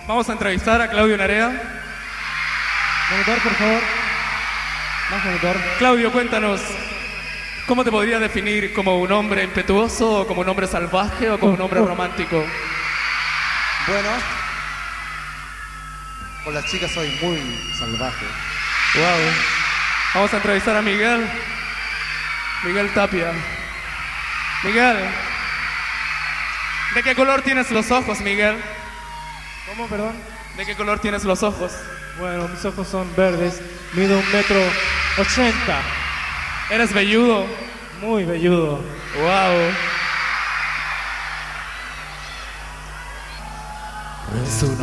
Vamos a entrevistar a Claudio Narea. Monitor, por favor. Más monitor. Claudio, cuéntanos, ¿cómo te podría definir? ¿Como un hombre impetuoso, o como un hombre salvaje, o como un hombre romántico? Bueno, con las chicas soy muy salvaje. Wow. Vamos a entrevistar a Miguel. Miguel Tapia. Miguel, ¿de qué color tienes los ojos, Miguel? ¿Cómo, perdón? ¿De qué color tienes los ojos? Bueno, mis ojos son verdes. Mido 1,80 m. ¿Eres velludo? Muy velludo. Wow. Es